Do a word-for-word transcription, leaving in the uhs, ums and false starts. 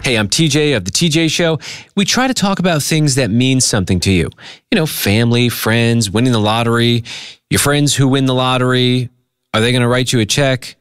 Hey, I'm T J of The T J Show. We try to talk about things that mean something to you. You know, family, friends, winning the lottery, your friends who win the lottery. Are they going to write you a check?